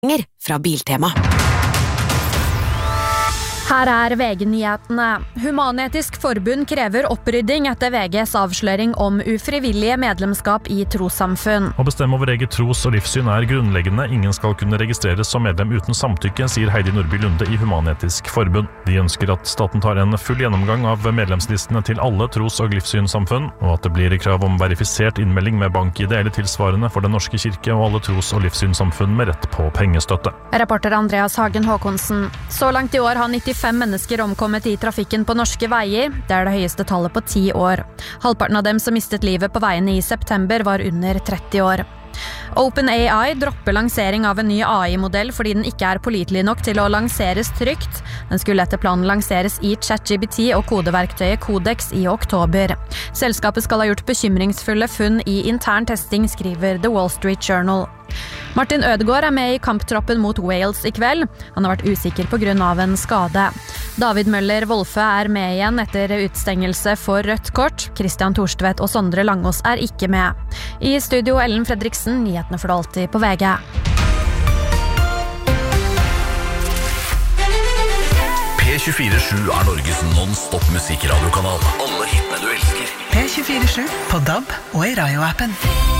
fra Biltema. Her VG-nyhetene. Human-Etisk Forbund krever opprydding etter VGs avsløring om ufrivillige medlemskap i trossamfunn. Å bestemme over eget tros- og livssyn grunnleggende. Ingen skal kunne registreres som medlem uten samtykke, sier Heidi Nordby Lunde i Human-Etisk Forbund. De ønsker at staten tar en full gjennomgang av medlemslistene til alle tros- og livssynssamfunn, og at det blir krav om verifisert innmelding med bank-ID eller tilsvarende for Den norske kirke og alle tros- og livssynssamfunn med rett på pengestøtte. Reporter Andreas Hagen Håkonsen. Så langt i år har 95 mennesker omkommet i trafikken på norske veier. Det det høyeste tallet på 10 år. Halvparten av dem som mistet livet på veiene i september var under 30 år. OpenAI dropper lansering av en ny AI-modell fordi den ikke pålitelig nok til å lanseres trygt. Den skulle etter planen lanseres i ChatGPT og kodeverktøyet Codex i oktober. Selskapet skal ha gjort bekymringsfulle funn i intern testing, skriver The Wall Street Journal. Martin Ødegaard med i kamptroppen mot Wales i kveld. Han har vært usikker på grunn av en skade. David Møller Wolfe med igjen etter utstengelse for rødt kort. Christian Torstvedt og Sondre Langås ikke med. I studio Ellen Fredriksen, nyhetene for det alltid på VG. P247 Norges non-stop musikradiokanal. Alle hitene du elsker. P247 på DAB og i Radio-appen.